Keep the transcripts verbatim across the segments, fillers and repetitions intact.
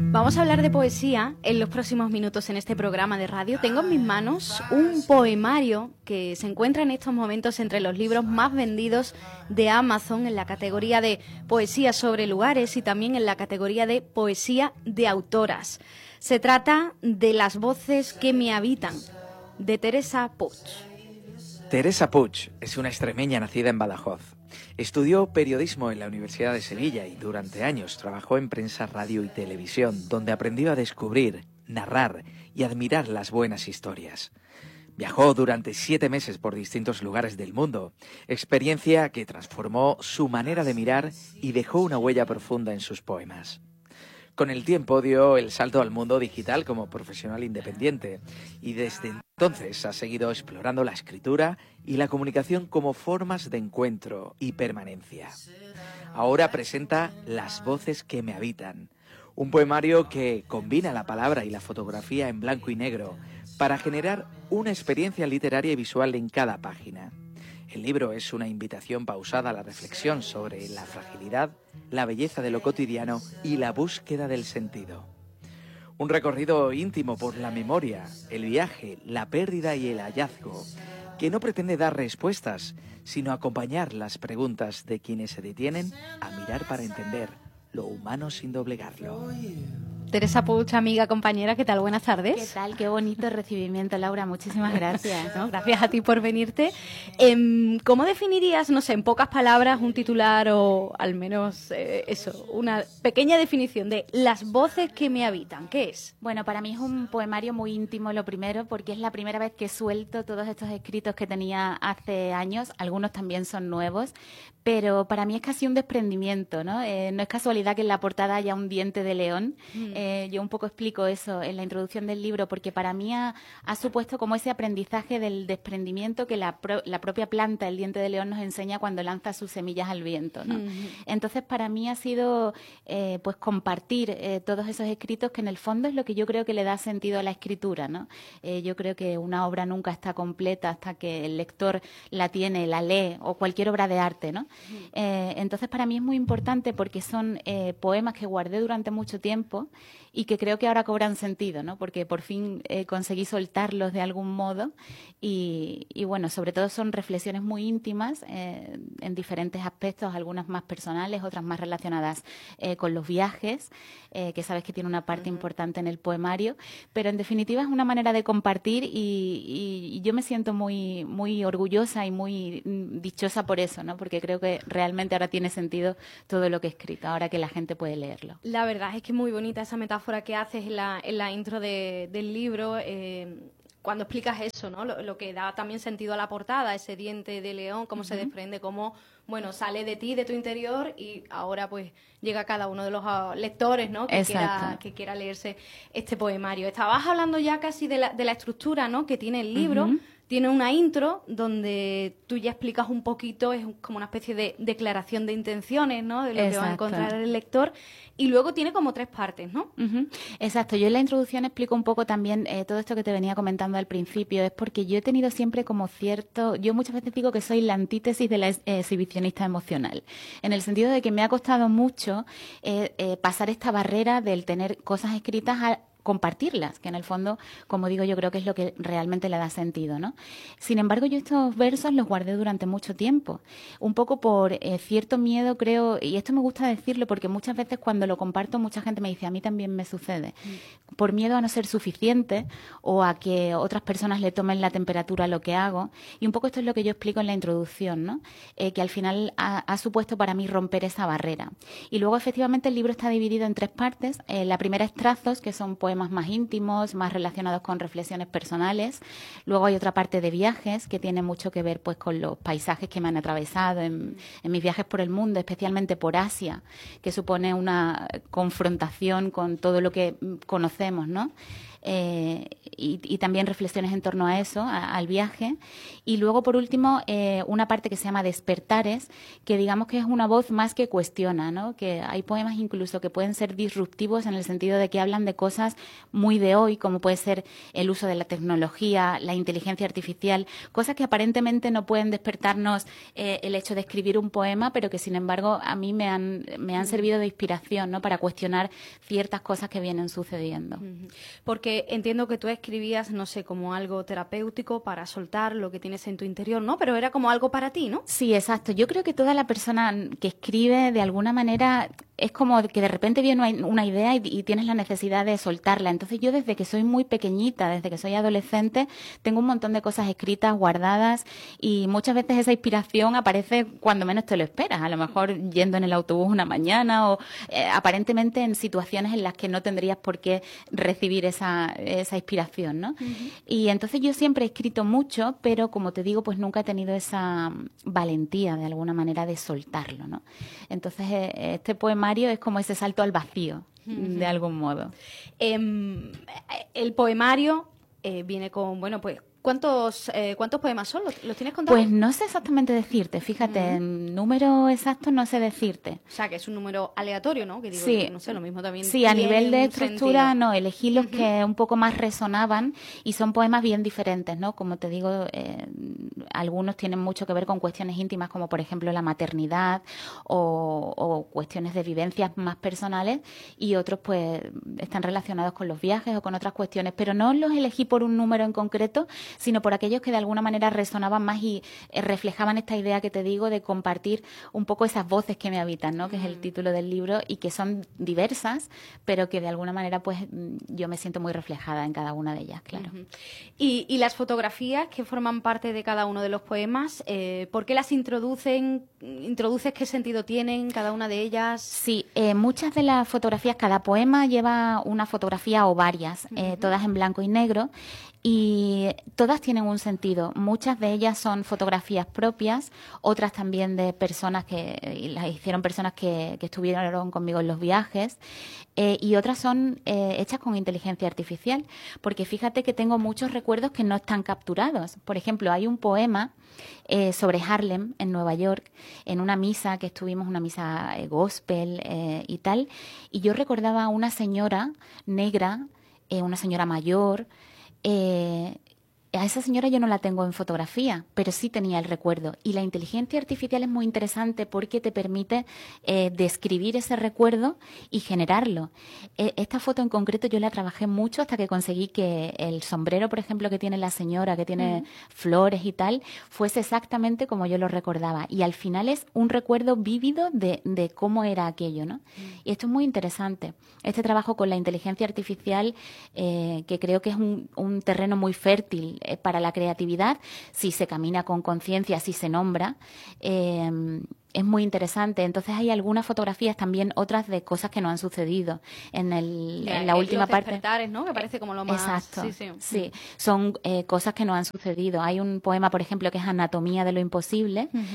Vamos a hablar de poesía en los próximos minutos en este programa de radio. Tengo en mis manos un poemario que se encuentra en estos momentos entre los libros más vendidos de Amazon en la categoría de poesía sobre lugares y también en la categoría de poesía de autoras. Se trata de Las voces que me habitan, de Teresa Puig. Teresa Puig es una extremeña nacida en Badajoz. Estudió periodismo en la Universidad de Sevilla y durante años trabajó en prensa, radio y televisión, donde aprendió a descubrir, narrar y admirar las buenas historias. Viajó durante siete meses por distintos lugares del mundo, experiencia que transformó su manera de mirar y dejó una huella profunda en sus poemas. Con el tiempo dio el salto al mundo digital como profesional independiente y desde entonces ha seguido explorando la escritura y la comunicación como formas de encuentro y permanencia. Ahora presenta Las voces que me habitan, un poemario que combina la palabra y la fotografía en blanco y negro para generar una experiencia literaria y visual en cada página. El libro es una invitación pausada a la reflexión sobre la fragilidad, la belleza de lo cotidiano y la búsqueda del sentido. Un recorrido íntimo por la memoria, el viaje, la pérdida y el hallazgo, que no pretende dar respuestas, sino acompañar las preguntas de quienes se detienen a mirar para entender lo humano sin doblegarlo. Teresa Puig, amiga, compañera, ¿qué tal? Buenas tardes. ¿Qué tal? Qué bonito recibimiento, Laura. Muchísimas gracias. ¿No? Gracias a ti por venirte. Eh, ¿Cómo definirías, no sé, en pocas palabras, un titular o al menos eh, eso, una pequeña definición de Las voces que me habitan? ¿Qué es? Bueno, para mí es un poemario muy íntimo, lo primero, porque es la primera vez que suelto todos estos escritos que tenía hace años. Algunos también son nuevos, pero para mí es casi un desprendimiento, ¿no? Eh, no es casualidad que en la portada haya un diente de león. Mm. Eh, yo un poco explico eso en la introducción del libro, porque para mí ha, ha supuesto como ese aprendizaje del desprendimiento que la, pro, la propia planta, el diente de león, nos enseña cuando lanza sus semillas al viento, ¿no? Mm. Entonces, para mí ha sido eh, pues compartir eh, todos esos escritos, que en el fondo es lo que yo creo que le da sentido a la escritura, ¿no? Eh, yo creo que una obra nunca está completa hasta que el lector la tiene, la lee, o cualquier obra de arte, ¿no? Mm. Eh, entonces, para mí es muy importante porque son eh, poemas que guardé durante mucho tiempo y que creo que ahora cobran sentido, ¿no? Porque por fin eh, conseguí soltarlos de algún modo y, y bueno, sobre todo son reflexiones muy íntimas eh, en diferentes aspectos, algunas más personales, otras más relacionadas eh, con los viajes, eh, que sabes que tiene una parte uh-huh. importante en el poemario, pero en definitiva es una manera de compartir y, y, y yo me siento muy, muy orgullosa y muy dichosa por eso, ¿no? Porque creo que realmente ahora tiene sentido todo lo que he escrito, ahora que la gente puede leerlo. La verdad es que es muy bonita esa metáfora que haces en la, en la intro de, del libro, eh, cuando explicas eso, ¿no? Lo, lo que da también sentido a la portada, ese diente de león, cómo uh-huh. se desprende, cómo, bueno, sale de ti, de tu interior, y ahora pues llega cada uno de los uh, lectores, ¿no? Que quiera, que quiera leerse este poemario. Estabas hablando ya casi de la, de la estructura, ¿no? Que tiene el libro. Uh-huh. Tiene una intro donde tú ya explicas un poquito, es como una especie de declaración de intenciones, ¿no? De lo Exacto. que va a encontrar el lector. Y luego tiene como tres partes, ¿no? Uh-huh. Exacto. Yo en la introducción explico un poco también eh, todo esto que te venía comentando al principio. Es porque yo he tenido siempre como cierto... Yo muchas veces digo que soy la antítesis de la ex- exhibicionista emocional. En el sentido de que me ha costado mucho eh, eh, pasar esta barrera del tener cosas escritas a compartirlas, que en el fondo, como digo, yo creo que es lo que realmente le da sentido, ¿no? Sin embargo, yo estos versos los guardé durante mucho tiempo, un poco por eh, cierto miedo, creo, y esto me gusta decirlo porque muchas veces cuando lo comparto mucha gente me dice, a mí también me sucede, mm. por miedo a no ser suficiente o a que otras personas le tomen la temperatura a lo que hago, y un poco esto es lo que yo explico en la introducción, ¿no? Eh, que al final ha, ha supuesto para mí romper esa barrera. Y luego, efectivamente, el libro está dividido en tres partes. Eh, la primera es trazos, que son poemas más íntimos, más relacionados con reflexiones personales. Luego hay otra parte de viajes que tiene mucho que ver pues con los paisajes que me han atravesado en, en mis viajes por el mundo, especialmente por Asia, que supone una confrontación con todo lo que conocemos, ¿no? eh, y, y también reflexiones en torno a eso, a, al viaje. Y luego, por último, eh, una parte que se llama Despertares, que digamos que es una voz más que cuestiona, ¿no? Que hay poemas incluso que pueden ser disruptivos en el sentido de que hablan de cosas muy de hoy, como puede ser el uso de la tecnología, la inteligencia artificial, cosas que aparentemente no pueden despertarnos eh, el hecho de escribir un poema, pero que sin embargo a mí me han, me han servido de inspiración, ¿no? Para cuestionar ciertas cosas que vienen sucediendo. Porque entiendo que tú escribías, no sé, como algo terapéutico para soltar lo que tienes en tu interior, ¿no? Pero era como algo para ti, ¿no? Sí, exacto. Yo creo que toda la persona que escribe, de alguna manera, es como que de repente viene una idea y, y tienes la necesidad de soltarla. Entonces yo desde que soy muy pequeñita, desde que soy adolescente, tengo un montón de cosas escritas, guardadas, y muchas veces esa inspiración aparece cuando menos te lo esperas. A lo mejor yendo en el autobús una mañana o eh, aparentemente en situaciones en las que no tendrías por qué recibir esa, esa inspiración, ¿no? Uh-huh. Y entonces yo siempre he escrito mucho, pero como te digo, pues nunca he tenido esa valentía de alguna manera de soltarlo, ¿no? Entonces eh, este poemario es como ese salto al vacío, uh-huh. de algún modo. Eh, el poemario eh, viene con, bueno, pues ¿Cuántos, eh, ¿Cuántos poemas son? ¿Los, ¿Los tienes contados? Pues no sé exactamente decirte, fíjate, uh-huh. en número exacto no sé decirte. O sea, que es un número aleatorio, ¿no? Que digo, sí, no sé, lo mismo también. Sí, a nivel de estructura, sentido. no, elegí los uh-huh. que un poco más resonaban y son poemas bien diferentes, ¿no? Como te digo, eh, algunos tienen mucho que ver con cuestiones íntimas, como por ejemplo la maternidad o, o cuestiones de vivencias más personales, y otros pues están relacionados con los viajes o con otras cuestiones, pero no los elegí por un número en concreto, sino por aquellos que de alguna manera resonaban más y eh, reflejaban esta idea que te digo de compartir un poco esas voces que me habitan, ¿no? Que es el título del libro, y que son diversas, pero que de alguna manera pues yo me siento muy reflejada en cada una de ellas, claro. Uh-huh. y, y las fotografías que forman parte de cada uno de los poemas, eh, ¿por qué las introducen? ¿Introduces qué sentido tienen cada una de ellas? Sí, eh, muchas de las fotografías, cada poema lleva una fotografía o varias, uh-huh. eh, todas en blanco y negro, y todas tienen un sentido. Muchas de ellas son fotografías propias, otras también de personas que las hicieron personas que, que estuvieron conmigo en los viajes, eh, y otras son eh, hechas con inteligencia artificial, porque fíjate que tengo muchos recuerdos que no están capturados. Por ejemplo, hay un poema eh, sobre Harlem, en Nueva York, en una misa que estuvimos, una misa eh, gospel eh, y tal, y yo recordaba a una señora negra, eh, una señora mayor. Eh, a esa señora yo no la tengo en fotografía, pero sí tenía el recuerdo. Y la inteligencia artificial es muy interesante porque te permite eh, describir ese recuerdo y generarlo. Eh, esta foto en concreto yo la trabajé mucho hasta que conseguí que el sombrero, por ejemplo, que tiene la señora, que tiene uh-huh. flores y tal, fuese exactamente como yo lo recordaba. Y al final es un recuerdo vívido de, de cómo era aquello, ¿no? Uh-huh. Y esto es muy interesante. Este trabajo con la inteligencia artificial, eh, que creo que es un, un terreno muy fértil para la creatividad, si se camina con conciencia, si se nombra, eh, es muy interesante. Entonces hay algunas fotografías también, otras de cosas que no han sucedido en, el, ya, en la última los parte. ¿No? Que parece como lo más... Exacto, sí, sí. sí. Son eh, cosas que no han sucedido. Hay un poema, por ejemplo, que es Anatomía de lo imposible, uh-huh.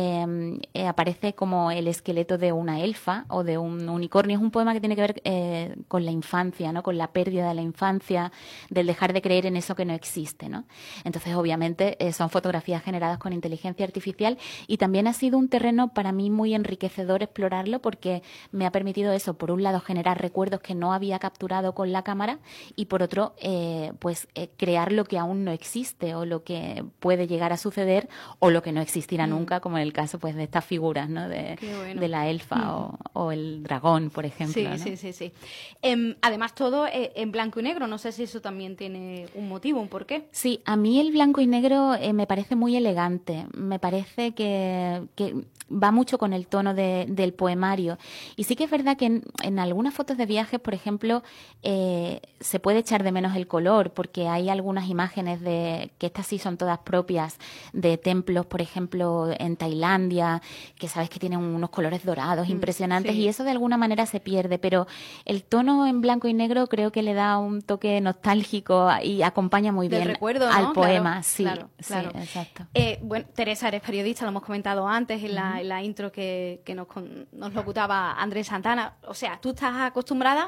que eh, aparece como el esqueleto de una elfa o de un unicornio. Es un poema que tiene que ver eh, con la infancia, ¿no? Con la pérdida de la infancia, del dejar de creer en eso que no existe, ¿no? Entonces, obviamente, eh, son fotografías generadas con inteligencia artificial, y también ha sido un terreno para mí muy enriquecedor explorarlo, porque me ha permitido eso, por un lado generar recuerdos que no había capturado con la cámara, y por otro eh, pues eh, crear lo que aún no existe o lo que puede llegar a suceder o lo que no existirá mm. nunca, como en el caso pues de estas figuras, ¿no? de, bueno. de la elfa mm. o, o el dragón, por ejemplo. Sí, ¿no? sí, sí, sí. Eh, además todo eh, en blanco y negro, no sé si eso también tiene un motivo, un porqué. Sí, a mí el blanco y negro eh, me parece muy elegante, me parece que, que va mucho con el tono de, del poemario. Y sí que es verdad que en, en algunas fotos de viajes, por ejemplo, eh, se puede echar de menos el color, porque hay algunas imágenes de que estas sí son todas propias de templos, por ejemplo, en Tailandia, que sabes que tienen unos colores dorados impresionantes, sí. y eso de alguna manera se pierde, pero el tono en blanco y negro creo que le da un toque nostálgico y acompaña muy Del bien recuerdo, al ¿no? poema. Claro, sí, claro, sí, claro. exacto. Eh, bueno, Teresa, eres periodista, lo hemos comentado antes en la, en la intro que, que nos, nos locutaba Andrés Santana. O sea, tú estás acostumbrada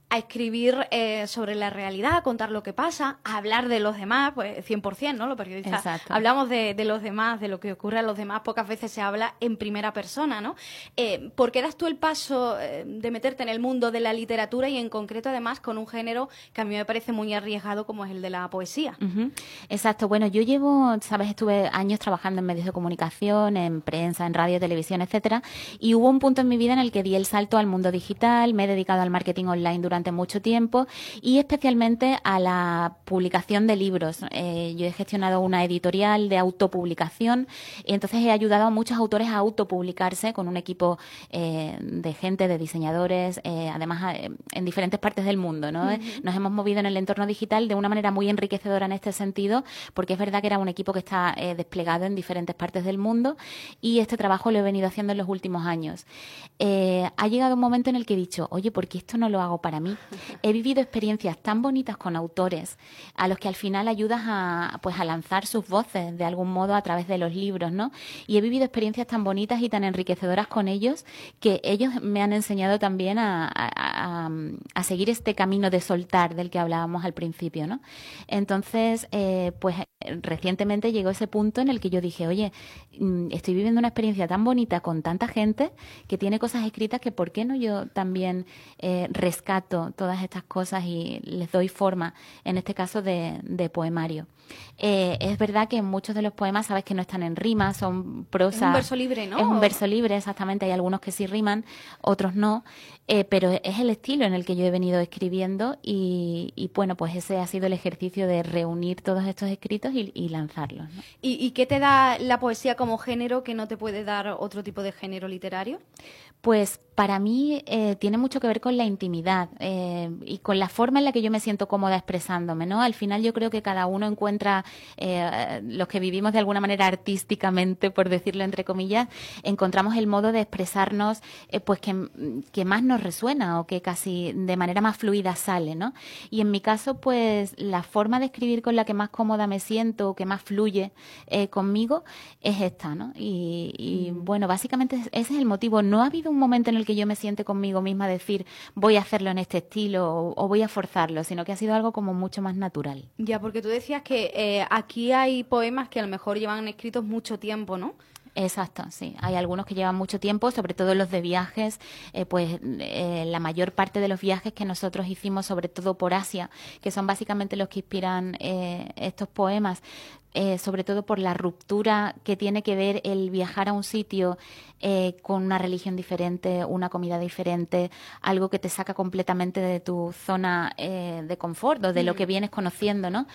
a escribir eh, sobre la realidad, a contar lo que pasa, a hablar de los demás, pues cien por ciento, ¿no? Los periodistas Exacto. hablamos de, de los demás, de lo que ocurre a los demás, pocas veces se habla en primera persona, ¿no? Eh, ¿Por qué das tú el paso eh, de meterte en el mundo de la literatura y en concreto además con un género que a mí me parece muy arriesgado como es el de la poesía? Uh-huh. Exacto. Bueno, yo llevo, sabes, estuve años trabajando en medios de comunicación, en prensa, en radio, televisión, etcétera, y hubo un punto en mi vida en el que di el salto al mundo digital, me he dedicado al marketing online durante mucho tiempo y especialmente a la publicación de libros. Eh, yo he gestionado una editorial de autopublicación y entonces he ayudado a muchos autores a autopublicarse con un equipo eh, de gente, de diseñadores, eh, además eh, en diferentes partes del mundo, ¿no? Uh-huh. Nos hemos movido en el entorno digital de una manera muy enriquecedora en este sentido, porque es verdad que era un equipo que está eh, desplegado en diferentes partes del mundo y este trabajo lo he venido haciendo en los últimos años. Eh, ha llegado un momento en el que he dicho, oye, ¿por qué esto no lo hago para mí? He vivido experiencias tan bonitas con autores a los que al final ayudas a, pues, a lanzar sus voces de algún modo a través de los libros, ¿no? Y he vivido experiencias tan bonitas y tan enriquecedoras con ellos que ellos me han enseñado también a, a, a, a seguir este camino de soltar del que hablábamos al principio, ¿no? Entonces, eh, pues recientemente llegó ese punto en el que yo dije, oye, estoy viviendo una experiencia tan bonita con tanta gente que tiene cosas escritas que ¿por qué no yo también eh, rescato todas estas cosas y les doy forma, en este caso de, de poemario? Eh, es verdad que muchos de los poemas, sabes que no están en rima, son prosa. Es un verso libre, ¿no? Es un verso libre, exactamente. Hay algunos que sí riman, otros no, eh, pero es el estilo en el que yo he venido escribiendo y, y bueno, pues ese ha sido el ejercicio de reunir todos estos escritos y, y lanzarlos, ¿no? ¿Y, ¿Y qué te da la poesía como género que no te puede dar otro tipo de género literario? Pues para mí eh, tiene mucho que ver con la intimidad eh, y con la forma en la que yo me siento cómoda expresándome, ¿no? Al final yo creo que cada uno encuentra, eh, los que vivimos de alguna manera artísticamente, por decirlo entre comillas, encontramos el modo de expresarnos eh, pues que, que más nos resuena o que casi de manera más fluida sale, ¿no? Y en mi caso, pues la forma de escribir con la que más cómoda me siento o que más fluye eh, conmigo es esta, ¿no? Y, y mm. bueno, básicamente ese es el motivo. No ha habido un momento en el que yo me siente conmigo misma decir voy a hacerlo en este estilo o, o voy a forzarlo, sino que ha sido algo como mucho más natural. Ya, porque tú decías que eh, aquí hay poemas que a lo mejor llevan escritos mucho tiempo, ¿no? Exacto, sí. Hay algunos que llevan mucho tiempo, sobre todo los de viajes, eh, pues eh, la mayor parte de los viajes que nosotros hicimos, sobre todo por Asia, que son básicamente los que inspiran eh, estos poemas, eh, sobre todo por la ruptura que tiene que ver el viajar a un sitio eh, con una religión diferente, una comida diferente, algo que te saca completamente de tu zona eh, de confort o de mm. lo que vienes conociendo, ¿no?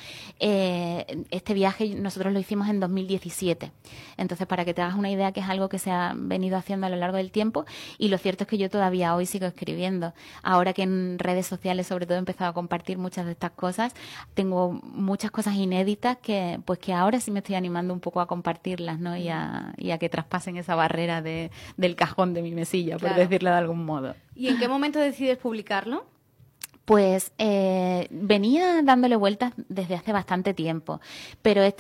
Eh, este viaje nosotros lo hicimos en dos mil diecisiete. Entonces, para que te hagas una idea, que es algo que se ha venido haciendo a lo largo del tiempo, y lo cierto es que yo todavía hoy sigo escribiendo. Ahora que en redes sociales sobre todo he empezado a compartir muchas de estas cosas, tengo muchas cosas inéditas que pues que ahora sí me estoy animando un poco a compartirlas, ¿no? Y a, y a que traspasen esa barrera de, del cajón de mi mesilla, por claro. decirlo de algún modo. ¿Y en qué momento decides publicarlo? Pues eh, venía dándole vueltas desde hace bastante tiempo, pero este